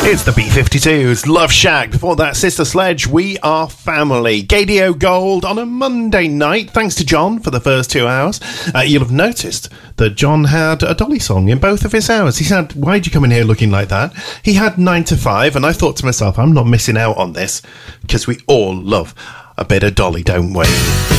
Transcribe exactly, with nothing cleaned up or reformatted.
It's the B fifty-twos, Love Shack. Before that, Sister Sledge, We Are Family. Gadio Gold on a Monday night. Thanks to John for the first two hours. Uh, you'll have noticed that John had a Dolly song in both of his hours. He said, why'd you come in here looking like that? He had nine to five, and I thought to myself, I'm not missing out on this, because we all love a bit of Dolly, don't we?